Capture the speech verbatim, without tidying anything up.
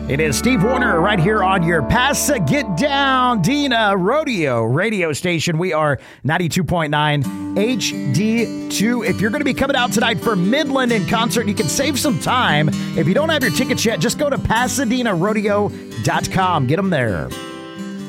It is Steve Warner right here on your Pass Get Down Dina Rodeo radio station. We are ninety-two point nine H D two. If you're going to be coming out tonight for Midland in concert, you can save some time. If you don't have your tickets yet, just go to Pasadena Rodeo dot com. Get them there.